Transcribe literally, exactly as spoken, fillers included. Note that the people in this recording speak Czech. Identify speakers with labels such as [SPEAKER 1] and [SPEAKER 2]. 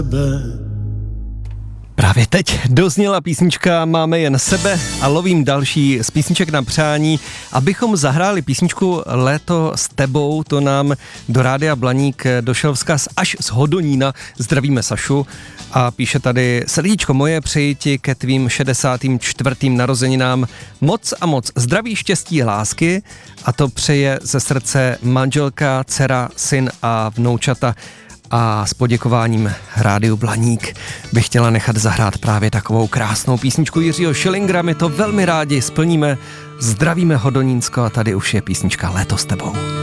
[SPEAKER 1] Právě teď dozněla písnička Máme jen sebe a lovím další z písniček na přání. Abychom zahráli písničku Léto s tebou, to nám do Rádia Blaník došel vzkaz až z Hodonína. Zdravíme Sašu a píše tady: srdíčko moje, přeji ti ke tvým šedesátým čtvrtým narozeninám moc a moc zdraví, štěstí, lásky, a to přeje ze srdce manželka, dcera, syn a vnoučata. A s poděkováním Rádiu Blaník bych chtěla nechat zahrát právě takovou krásnou písničku Jiřího Schillingera. My to velmi rádi splníme. Zdravíme Hodonínsko a tady už je písnička Léto s tebou.